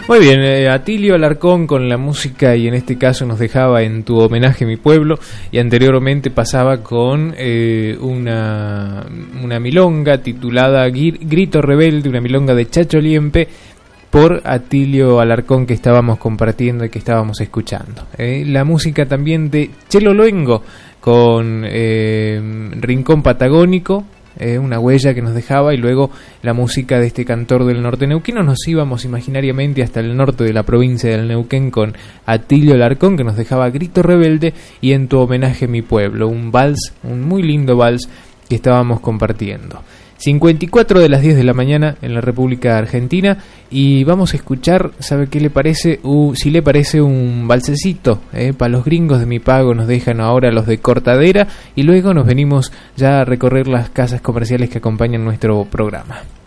Muy bien, Atilio Alarcón con la música, y en este caso nos dejaba En tu homenaje mi pueblo, y anteriormente pasaba con una milonga titulada Grito Rebelde, una milonga de Chacho Liempe, por Atilio Alarcón, que estábamos compartiendo y que estábamos escuchando. La música también de Chelo Luengo con Rincón Patagónico, una huella que nos dejaba, y luego la música de este cantor del norte neuquino. Nos íbamos imaginariamente hasta el norte de la provincia del Neuquén con Atilio Alarcón, que nos dejaba Grito Rebelde y En tu homenaje mi pueblo, un vals, un muy lindo vals que estábamos compartiendo. 54 de las 10 de la mañana en la República Argentina, y vamos a escuchar, ¿sabe qué le parece? Si le parece un valsecito, para los gringos de mi pago nos dejan ahora los de Cortadera, y luego nos venimos ya a recorrer las casas comerciales que acompañan nuestro programa.